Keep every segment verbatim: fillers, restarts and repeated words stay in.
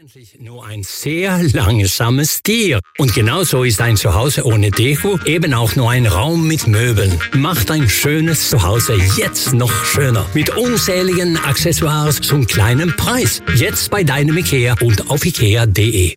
Eigentlich nur ein sehr langsames Tier. Und genauso ist ein Zuhause ohne Deko eben auch nur ein Raum mit Möbeln. Macht ein schönes Zuhause jetzt noch schöner. Mit unzähligen Accessoires zum kleinen Preis. Jetzt bei deinem IKEA und auf ikea punkt de.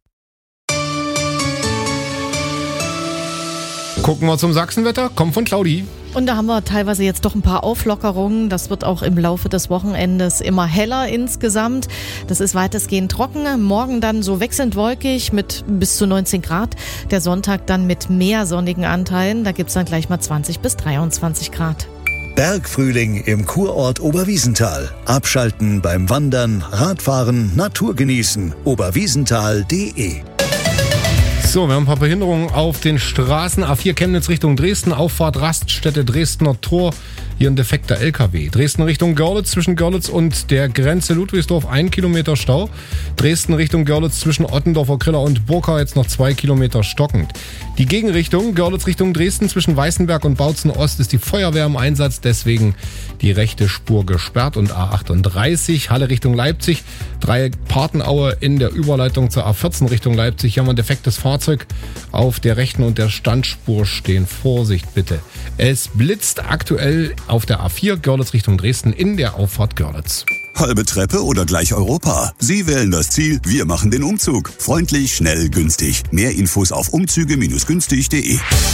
Gucken wir zum Sachsenwetter. Kommt von Claudi. Und da haben wir teilweise jetzt doch ein paar Auflockerungen. Das wird auch im Laufe des Wochenendes immer heller insgesamt. Das ist weitestgehend trocken. Morgen dann so wechselnd wolkig mit bis zu neunzehn Grad. Der Sonntag dann mit mehr sonnigen Anteilen. Da gibt's dann gleich mal zwanzig bis dreiundzwanzig Grad. Bergfrühling im Kurort Oberwiesenthal. Abschalten beim Wandern, Radfahren, Natur genießen. oberwiesenthal punkt de. So, wir haben ein paar Behinderungen auf den Straßen. A vier Chemnitz Richtung Dresden, Auffahrt Raststätte Dresdner Tor. Hier ein defekter L K W. Dresden Richtung Görlitz, zwischen Görlitz und der Grenze Ludwigsdorf ein Kilometer Stau. Dresden Richtung Görlitz zwischen Ottendorfer Griller und Burkau jetzt noch zwei Kilometer stockend. Die Gegenrichtung, Görlitz Richtung Dresden zwischen Weißenberg und Bautzen Ost ist die Feuerwehr im Einsatz, deswegen die rechte Spur gesperrt. Und A achtunddreißig, Halle Richtung Leipzig, drei Partenaue in der Überleitung zur A vierzehn Richtung Leipzig. Hier haben wir ein defektes Fahrzeug auf der rechten und der Standspur stehen. Vorsicht bitte. Es blitzt aktuell auf der A vier Görlitz Richtung Dresden in der Auffahrt Görlitz. Halbe Treppe oder gleich Europa? Sie wählen das Ziel, wir machen den Umzug. Freundlich, schnell, günstig. Mehr Infos auf umzüge Bindestrich günstig punkt de.